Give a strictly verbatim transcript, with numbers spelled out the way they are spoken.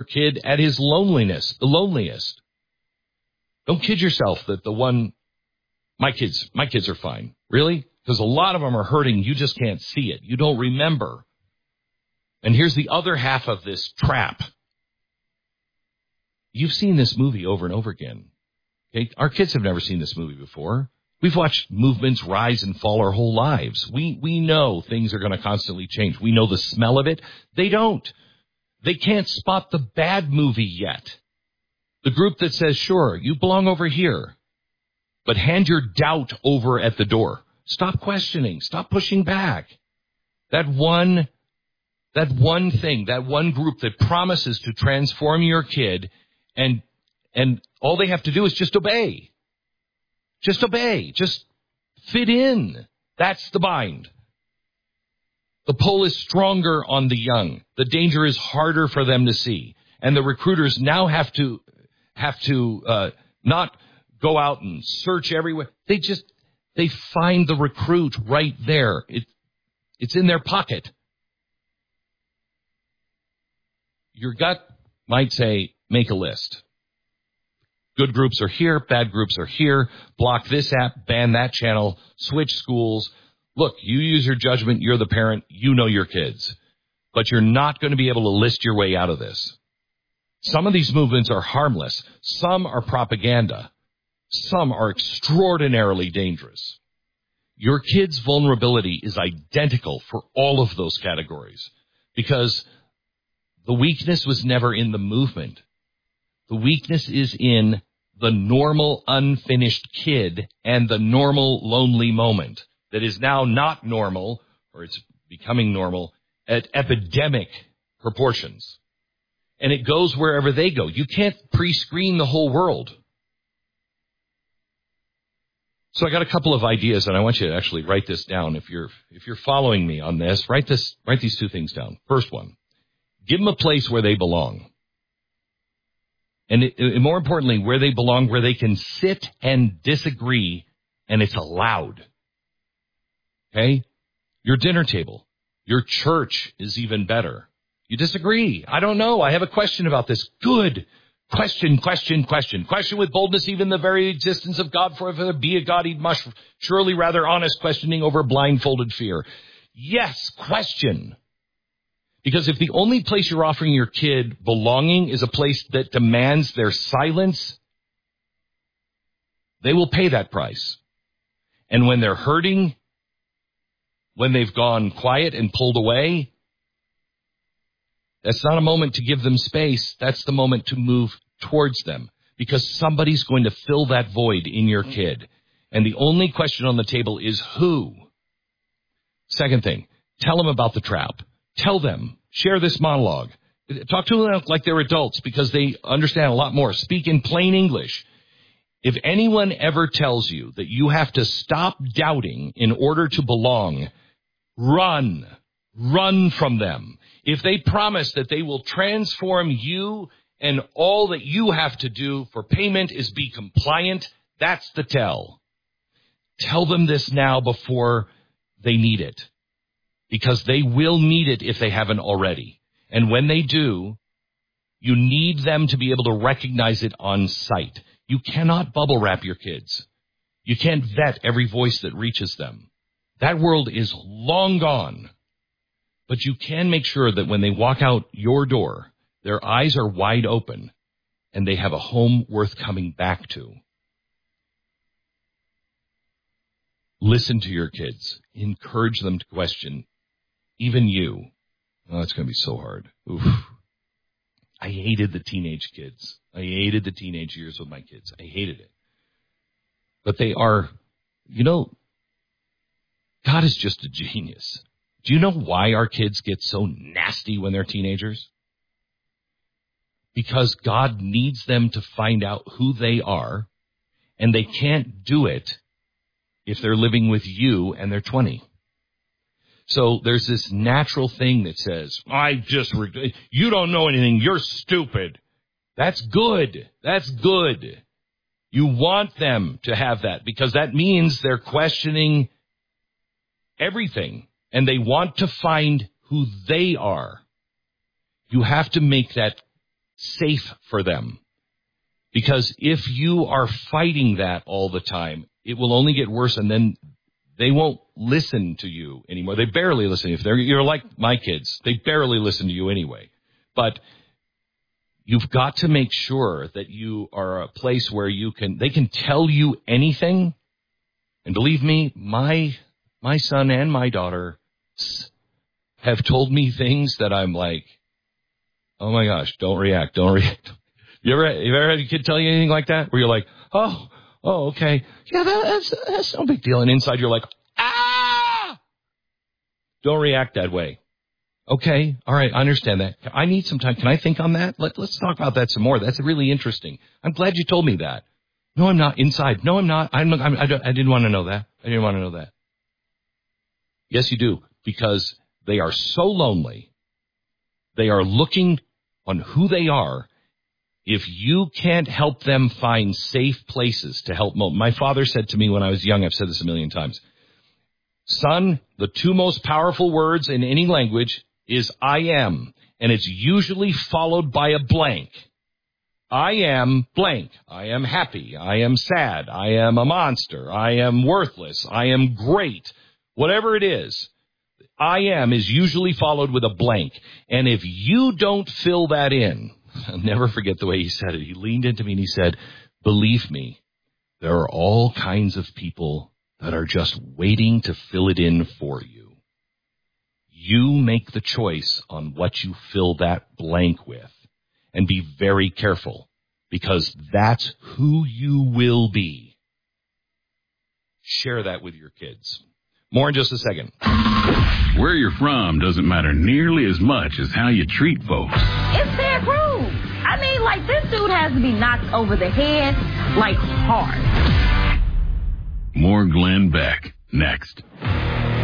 kid at his loneliness, the loneliest. Don't kid yourself that the one, my kids, my kids are fine. Really? Because a lot of them are hurting. You just can't see it. You don't remember. And here's the other half of this trap. You've seen this movie over and over again. Okay? Our kids have never seen this movie before. We've watched movements rise and fall our whole lives. We we know things are going to constantly change. We know the smell of it. They don't. They can't spot the bad movie yet. The group that says, sure, you belong over here, but hand your doubt over at the door. Stop questioning. Stop pushing back. That one, that one thing, that one group that promises to transform your kid, and and all they have to do is just obey. Just obey. Just fit in. That's the bind. The pull is stronger on the young. The danger is harder for them to see. And the recruiters now have to have to uh, not go out and search everywhere. They just, they find the recruit right there. It, it's in their pocket. Your gut might say, make a list. Good groups are here, bad groups are here. Block this app, ban that channel, switch schools. Look, you use your judgment. You're the parent. You know your kids. But you're not going to be able to list your way out of this. Some of these movements are harmless. Some are propaganda. Some are extraordinarily dangerous. Your kid's vulnerability is identical for all of those categories because the weakness was never in the movement. The weakness is in the normal, unfinished kid and the normal, lonely moment that is now not normal, or it's becoming normal, at epidemic proportions. And it goes wherever they go. You can't pre-screen the whole world. So I got a couple of ideas, and I want you to actually write this down. If you're if you're following me on this, write this, write these two things down. First one, give them a place where they belong. And it, it, more importantly, where they belong, where they can sit and disagree, and it's allowed. Okay? Your dinner table. Your church is even better. You disagree. I don't know. I have a question about this. Good. Question, question, question. Question with boldness, even the very existence of God. For if there be a God, he must surely rather honest questioning over blindfolded fear. Yes, question. Because if the only place you're offering your kid belonging is a place that demands their silence, they will pay that price. And when they're hurting, when they've gone quiet and pulled away, that's not a moment to give them space. That's the moment to move towards them because somebody's going to fill that void in your kid. And the only question on the table is who? Second thing, tell them about the trap. Tell them. Share this monologue. Talk to them like they're adults because they understand a lot more. Speak in plain English. If anyone ever tells you that you have to stop doubting in order to belong, run. Run from them. If they promise that they will transform you and all that you have to do for payment is be compliant, that's the tell. Tell them this now before they need it. Because they will need it if they haven't already. And when they do, you need them to be able to recognize it on sight. You cannot bubble wrap your kids. You can't vet every voice that reaches them. That world is long gone. But you can make sure that when they walk out your door, their eyes are wide open and they have a home worth coming back to. Listen to your kids. Encourage them to question. Even you. Oh, it's going to be so hard. Oof. I hated the teenage kids. I hated the teenage years with my kids. I hated it. But they are, you know, God is just a genius. Do you know why our kids get so nasty when they're teenagers? Because God needs them to find out who they are, and they can't do it if they're living with you and they're twenty. So there's this natural thing that says, I just, you don't know anything, you're stupid. That's good. That's good. You want them to have that because that means they're questioning everything and they want to find who they are. You have to make that safe for them. Because if you are fighting that all the time, it will only get worse, and then they won't listen to you anymore. They barely listen. If they're you're like my kids, they barely listen to you anyway. But you've got to make sure that you are a place where you can they can tell you anything. And believe me, my my son and my daughter have told me things that I'm like, oh my gosh, don't react, don't react. You ever, you ever had a kid tell you anything like that? Where you're like, oh, oh, okay. Yeah, that, that's, that's no big deal. And inside you're like, ah! Don't react that way. Okay, all right, I understand that. I need some time. Can I think on that? Let, let's talk about that some more. That's really interesting. I'm glad you told me that. No, I'm not. Inside. No, I'm not. I'm, I'm, I, don't, I didn't want to know that. I didn't want to know that. Yes, you do, because they are so lonely. They are looking on who they are. If you can't help them find safe places to help, my father said to me when I was young, I've said this a million times, son, the two most powerful words in any language is I am, and it's usually followed by a blank. I am blank. I am happy. I am sad. I am a monster. I am worthless. I am great. Whatever it is, I am is usually followed with a blank. And if you don't fill that in, I'll never forget the way he said it. He leaned into me and he said, believe me, there are all kinds of people that are just waiting to fill it in for you. You make the choice on what you fill that blank with. And be very careful, because that's who you will be. Share that with your kids. More in just a second. Where you're from doesn't matter nearly as much as how you treat folks. It's Ted Cruz. I mean, like, this dude has to be knocked over the head, like, hard. More Glenn Beck, next.